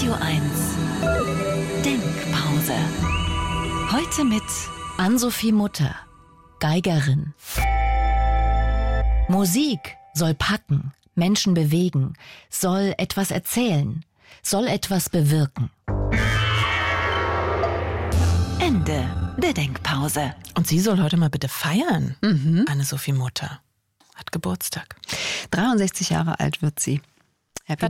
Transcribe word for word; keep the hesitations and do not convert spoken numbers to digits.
Radio eins Denkpause. Heute mit Ann-Sophie Mutter, Geigerin. Musik soll packen, Menschen bewegen, soll etwas erzählen, soll etwas bewirken. Ende der Denkpause. Und sie soll heute mal bitte feiern. Mhm. Ann-Sophie Mutter hat Geburtstag. dreiundsechzig Jahre alt wird sie. Happy